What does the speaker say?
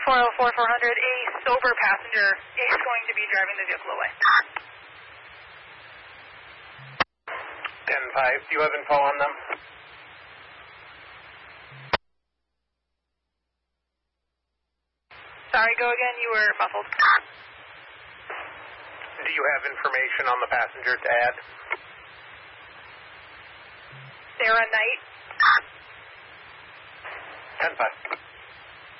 404-400, a sober passenger is going to be driving the vehicle away. 10-5, do you have info on them? Sorry, go again, you were muffled. Do you have information on the passenger to add? Sarah Knight. 10-5.